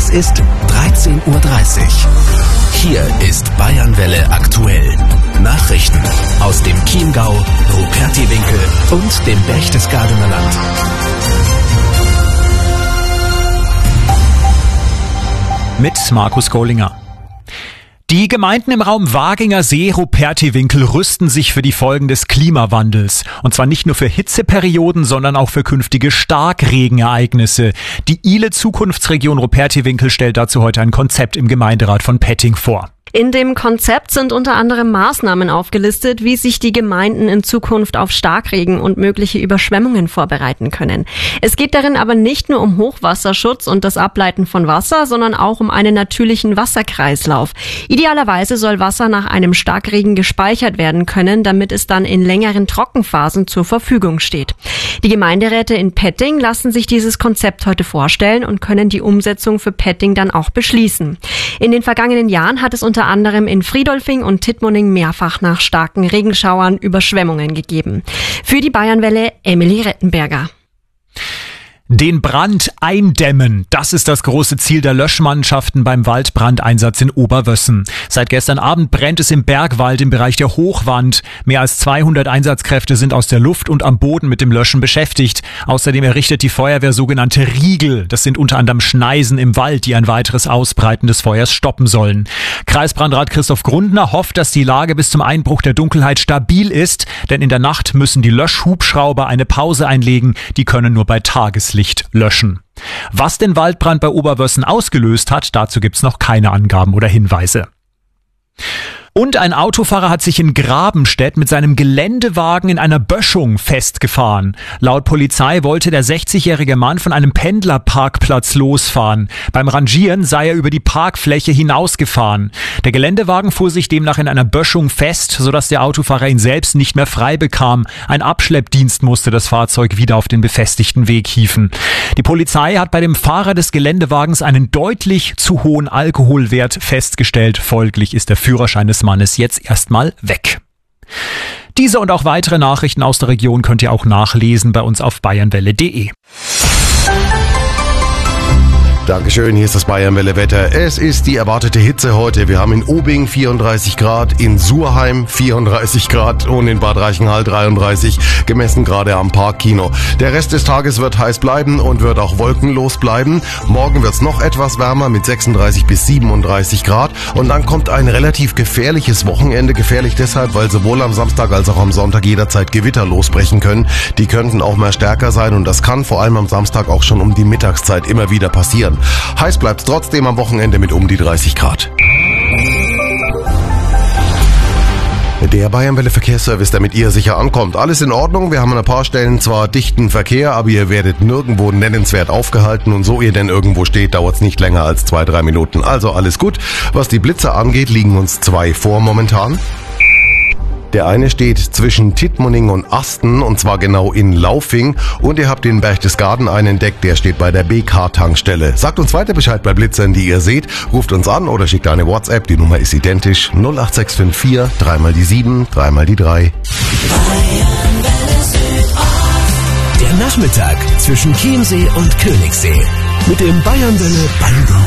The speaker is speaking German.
Es ist 13:30 Uhr. Hier ist Bayernwelle aktuell. Nachrichten aus dem Chiemgau, Rupertiwinkel und dem Berchtesgadener Land. Mit Markus Kohlinger. Die Gemeinden im Raum Waginger See, Rupertiwinkel rüsten sich für die Folgen des Klimawandels. Und zwar nicht nur für Hitzeperioden, sondern auch für künftige Starkregenereignisse. Die ILE Zukunftsregion Rupertiwinkel stellt dazu heute ein Konzept im Gemeinderat von Petting vor. In dem Konzept sind unter anderem Maßnahmen aufgelistet, wie sich die Gemeinden in Zukunft auf Starkregen und mögliche Überschwemmungen vorbereiten können. Es geht darin aber nicht nur um Hochwasserschutz und das Ableiten von Wasser, sondern auch um einen natürlichen Wasserkreislauf. Idealerweise soll Wasser nach einem Starkregen gespeichert werden können, damit es dann in längeren Trockenphasen zur Verfügung steht. Die Gemeinderäte in Petting lassen sich dieses Konzept heute vorstellen und können die Umsetzung für Petting dann auch beschließen. In den vergangenen Jahren hat es unter anderem in Friedolfing und Tittmoning mehrfach nach starken Regenschauern Überschwemmungen gegeben. Für die Bayernwelle Emily Rettenberger. Den Brand eindämmen, das ist das große Ziel der Löschmannschaften beim Waldbrandeinsatz in Oberwössen. Seit gestern Abend brennt es im Bergwald im Bereich der Hochwand. Mehr als 200 Einsatzkräfte sind aus der Luft und am Boden mit dem Löschen beschäftigt. Außerdem errichtet die Feuerwehr sogenannte Riegel. Das sind unter anderem Schneisen im Wald, die ein weiteres Ausbreiten des Feuers stoppen sollen. Kreisbrandrat Christoph Grundner hofft, dass die Lage bis zum Einbruch der Dunkelheit stabil ist, denn in der Nacht müssen die Löschhubschrauber eine Pause einlegen. Die können nur bei Tageslicht löschen. Was den Waldbrand bei Oberwössen ausgelöst hat, dazu gibt's noch keine Angaben oder Hinweise. Und ein Autofahrer hat sich in Grabenstedt mit seinem Geländewagen in einer Böschung festgefahren. Laut Polizei wollte der 60-jährige Mann von einem Pendlerparkplatz losfahren. Beim Rangieren sei er über die Parkfläche hinausgefahren. Der Geländewagen fuhr sich demnach in einer Böschung fest, sodass der Autofahrer ihn selbst nicht mehr frei bekam. Ein Abschleppdienst musste das Fahrzeug wieder auf den befestigten Weg hieven. Die Polizei hat bei dem Fahrer des Geländewagens einen deutlich zu hohen Alkoholwert festgestellt. Folglich ist der Führerschein des Mannes jetzt erstmal weg. Diese und auch weitere Nachrichten aus der Region könnt ihr auch nachlesen bei uns auf bayernwelle.de. Dankeschön, hier ist das Bayernwelle-Wetter. Es ist die erwartete Hitze heute. Wir haben in Obing 34 Grad, in Surheim 34 Grad und in Bad Reichenhall 33, gemessen gerade am Parkkino. Der Rest des Tages wird heiß bleiben und wird auch wolkenlos bleiben. Morgen wird es noch etwas wärmer mit 36 bis 37 Grad und dann kommt ein relativ gefährliches Wochenende. Gefährlich deshalb, weil sowohl am Samstag als auch am Sonntag jederzeit Gewitter losbrechen können. Die könnten auch mal stärker sein und das kann vor allem am Samstag auch schon um die Mittagszeit immer wieder passieren. Heiß bleibt es trotzdem am Wochenende mit um die 30 Grad. Der Bayernwelle Verkehrsservice, der mit ihr sicher ankommt. Alles in Ordnung. Wir haben an ein paar Stellen zwar dichten Verkehr, aber ihr werdet nirgendwo nennenswert aufgehalten. Und so ihr denn irgendwo steht, dauert es nicht länger als 2-3 Minuten. Also alles gut. Was die Blitzer angeht, liegen uns 2 vor momentan. Der eine steht zwischen Tittmoning und Asten und zwar genau in Laufing und ihr habt in Berchtesgaden einen entdeckt, der steht bei der BK-Tankstelle. Sagt uns weiter Bescheid bei Blitzern, die ihr seht, ruft uns an oder schickt eine WhatsApp, die Nummer ist identisch 08654 3 die 7 3 die 3. Der Nachmittag zwischen Chiemsee und Königssee mit dem Bayernwelle